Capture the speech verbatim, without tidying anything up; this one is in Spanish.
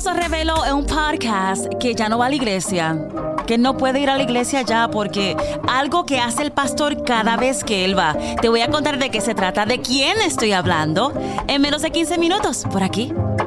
esposo reveló en un podcast que ya no va a la iglesia, que no puede ir a la iglesia ya porque algo que hace el pastor cada vez que él va. Te voy a contar de qué se trata, de quién estoy hablando, en menos de quince minutos, por aquí,